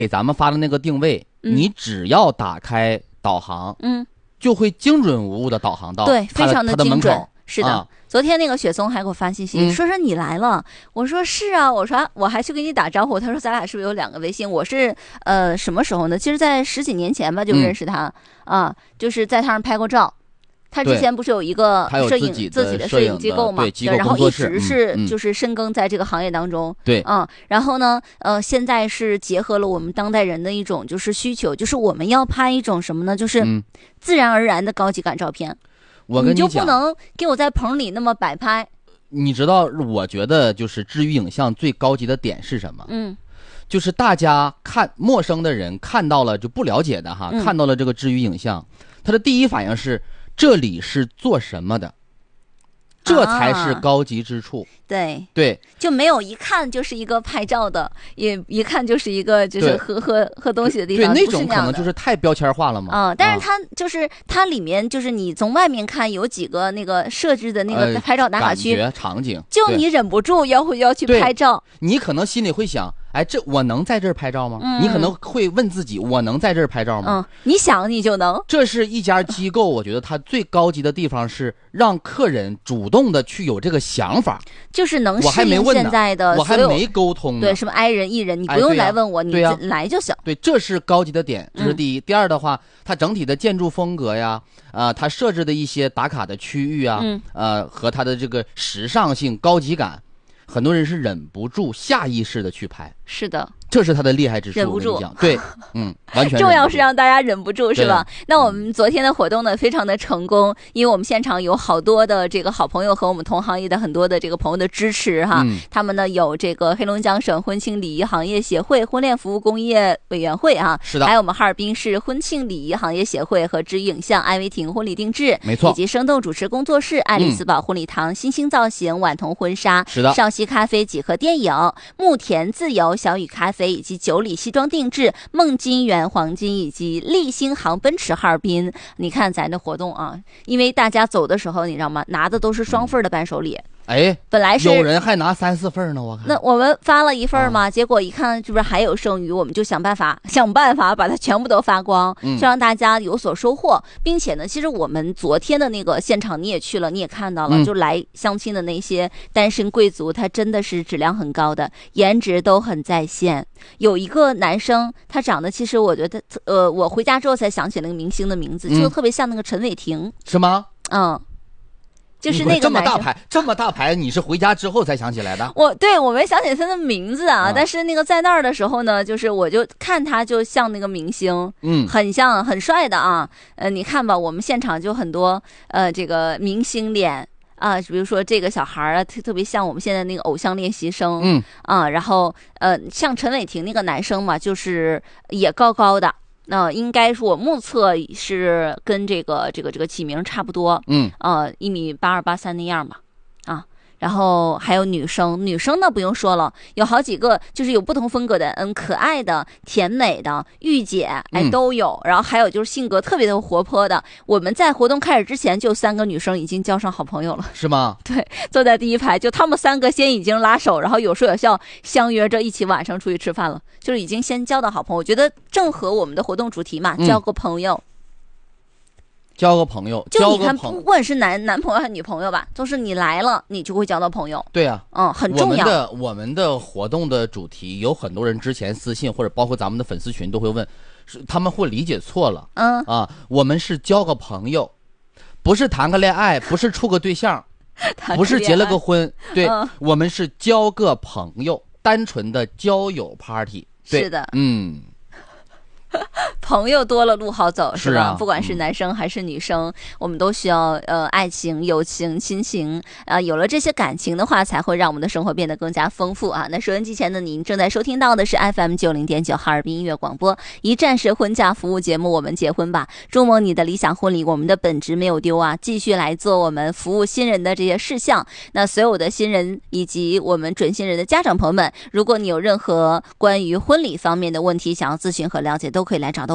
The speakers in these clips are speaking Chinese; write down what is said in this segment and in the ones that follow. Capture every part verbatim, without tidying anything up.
给咱们发的那个定位， 嗯、 你只要打开导航， 嗯， 就会精准无误的导航到对，非常的精准。是的、 啊， 昨天那个雪松还给我发信息、嗯、说说你来了，我说是啊，我说我还去给你打招呼，他说咱俩是不是有两个微信？我是呃什么时候呢？其实在十几年前吧就认识他、嗯、啊，就是在他那拍过照。他之前不是有一个摄影自己的摄影机构嘛， 对， 然后一直是嗯、 就是深耕在这个行业当中， 对， 嗯，然后呢，呃，现在是结合了我们当代人的一种就是需求，就是我们要拍一种什么呢？就是自然而然的高级感照片。 嗯、我跟你就不能给我在棚里那么摆拍。 你知道，我觉得就是治愈影像最高级的点是什么？ 嗯， 就是大家看陌生的人看到了就不了解的哈， 嗯、 看到了这个治愈影像，他的第一反应是。这里是做什么的？这才是高级之处。 啊、对对， 就没有一看就是一个拍照的，也一看就是一个就是喝喝喝东西的地方。 对，那种可能就是太标签化了嘛。 啊、嗯，但是它就是、啊、它里面就是你从外面看有几个那个设置的那个拍照打卡区、 呃、场景， 就你忍不住要会要去拍照， 你可能心里会想。哎，这我能在这儿拍照吗？ 嗯、 你可能会问自己，我能在这儿拍照吗？ 嗯，你想你就能。 这是一家机构，我觉得它最高级的地方是让客人主动的去有这个想法， 就是能适应现在的我还没沟通呢。 对，什么 I 人 E 人，你不用来问我， 哎、 你来就行。 对，这是高级的点，这是第一。嗯、第二的话，它整体的建筑风格呀，啊、呃，它设置的一些打卡的区域啊， 嗯、 呃，和它的这个时尚性、高级感。很多人是忍不住下意识的去拍， 是的， 这是他的厉害之处。 忍不住， 对，嗯，完全重要是让大家忍不住，是吧？那我们昨天的活动呢，非常的成功，因为我们现场有好多的这个好朋友和我们同行业的很多的这个朋友的支持哈。 嗯、 他们呢有这个黑龙江省婚庆礼仪行业协会婚恋服务工业委员会啊， 是的， 还有我们哈尔滨市婚庆礼仪行业协会和知影像艾薇婷婚礼定制， 没错， 以及生动主持工作室爱丽丝宝婚礼堂、嗯、新兴造型晚童婚纱， 是的， 少熙咖啡几何电影、牧田自由小雨咖啡以及九里西装定制、梦金源黄金以及立新航奔驰哈尔滨。你看咱的活动啊，因为大家走的时候你知道吗，拿的都是双份的伴手礼。嗯哎， 本来是有人还拿三四份呢，我看。 那我们发了一份嘛、啊，结果一看是不是还有剩余，我们就想办法想办法把它全部都发光， 嗯， 就让大家有所收获，并且呢，其实我们昨天的那个现场你也去了，你也看到了， 嗯、 就来相亲的那些单身贵族，他真的是质量很高的，颜值都很在线。有一个男生，他长得其实我觉得，呃，我回家之后才想起那个明星的名字， 嗯、 就特别像那个陈伟霆， 是吗？ 嗯。就是那个这么大牌，这么大牌，你是回家之后才想起来的？ 我对我没想起他的名字啊， 啊但是那个在那儿的时候呢，就是我就看他就像那个明星， 嗯， 很像很帅的啊。呃，你看吧，我们现场就很多呃这个明星脸啊，比如说这个小孩啊，特特别像我们现在那个偶像练习生， 嗯啊，然后呃像陈伟霆那个男生嘛，就是也高高的。那、呃、应该是我目测是跟这个这个这个启明差不多， 嗯， 呃，一米八二八三那样吧，啊，然后还有女生，女生呢不用说了，有好几个，就是有不同风格的，嗯，可爱的、甜美的、御姐，哎都有、嗯，然后还有就是性格特别的活泼的。我们在活动开始之前，就三个女生已经交上好朋友了， 是吗？ 对，坐在第一排，就她们三个先已经拉手，然后有说有笑，相约着一起晚上出去吃饭了，就是已经先交到好朋友。我觉得正合我们的活动主题嘛，交个朋友。 嗯交个朋友， 就你看，不管是男男朋友还是女朋友吧，都是你来了，你就会交到朋友。 对呀、 啊，嗯，很重要。 我们的我们的活动的主题，有很多人之前私信或者包括咱们的粉丝群都会问，是他们会理解错了。 嗯啊，我们是交个朋友，不是谈个恋爱，不是处个对象，不是结了个婚，对、 嗯， 我们是交个朋友，单纯的交友 party。 是的， 嗯。 朋友多了路好走，是吧？ 是啊、 不管是男生还是女生、嗯、我们都需要呃爱情、友情、亲情啊、呃，有了这些感情的话，才会让我们的生活变得更加丰富啊。那收音机前的您正在收听到的是 F M 九零点九哈尔滨音乐广播，一站式婚嫁服务节目，我们结婚吧，祝梦你的理想婚礼，我们的本职没有丢啊，继续来做我们服务新人的这些事项。那所有的新人以及我们准新人的家长朋友们，如果你有任何关于婚礼方面的问题想要咨询和了解，都可以来找到我。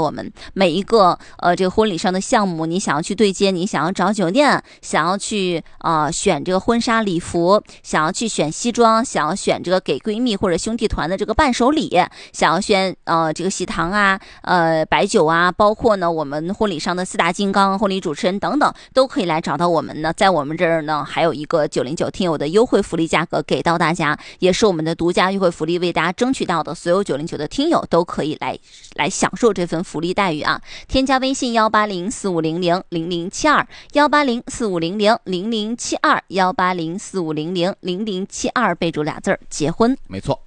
我们每一个呃这个婚礼上的项目，你想要去对接，你想要找酒店，想要去呃选这个婚纱礼服，想要去选西装，想要选这个给闺蜜或者兄弟团的这个伴手礼，想要选呃这个喜糖啊，呃白酒啊，包括呢我们婚礼上的四大金刚、婚礼主持人等等，都可以来找到我们呢。在我们这儿呢，还有一个九零九听友的优惠福利价格给到大家，也是我们的独家优惠福利，为大家争取到的，所有九零九的听友都可以来来享受这份福利待遇啊！添加微信幺八零四五零零零零七二幺八零四五零零零零七二幺八零四五零零零零七二，备注俩字儿结婚。 没错。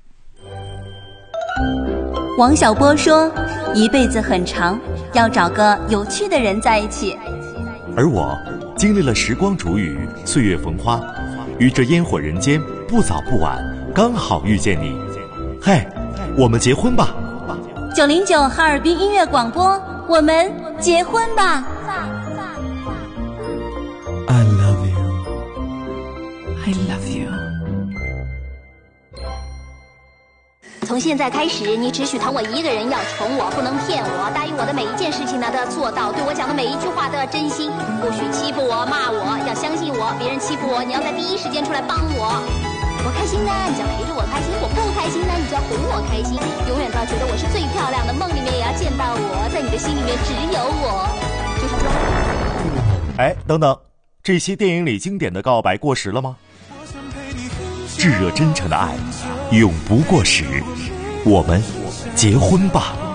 王小波说，一辈子很长，要找个有趣的人在一起。 而我经历了时光煮雨，岁月逢花，于这烟火人间，不早不晚，刚好遇见你。嘿，我们结婚吧！ 九零九哈尔滨音乐广播，我们结婚吧。 I love you. I love you. 从现在开始，你只许疼我一个人，要宠我，不能骗我，答应我的每一件事情呢都要做到，对我讲的每一句话都要真心，不许欺负我、骂我，要相信我，别人欺负我，你要在第一时间出来帮我。我开心呢，你就要陪着我开心；我不开心呢，你就要哄我开心。永远都要觉得我是最漂亮的，梦里面也要见到我，在你的心里面只有我。就是这。 哎，等等，这些电影里经典的告白过时了吗？炙热真诚的爱，永不过时。我们结婚吧。